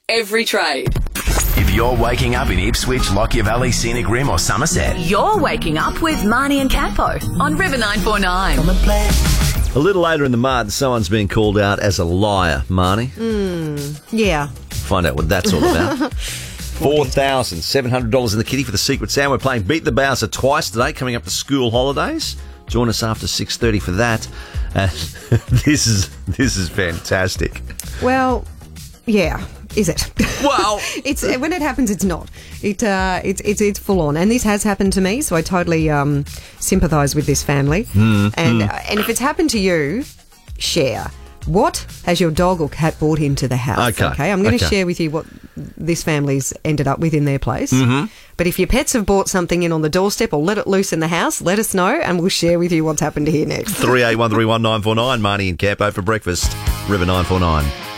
every trade. If you're waking up in Ipswich, Lockyer Valley, Scenic Rim or Somerset, You're waking up with Marnie and Campo on River 949. A little later in the mud, someone's being called out as a liar, Marnie. Yeah. Find out what that's all about. $4,700 in the kitty for the Secret Sound. We're playing Beat the Bowser twice today, coming up to school holidays. Join us after 6:30 for that. This is fantastic. Well, yeah. Is it? Well, it's when it happens, it's not. It's full on, and this has happened to me, so I totally sympathise with this family. And if it's happened to you, share. What has your dog or cat brought into the house? Okay, I'm going to share with you what this family's ended up with in their place. But if your pets have brought something in on the doorstep or let it loose in the house, let us know, and we'll share with you what's happened here next. 38131949, Marnie and Campo for breakfast. River 949.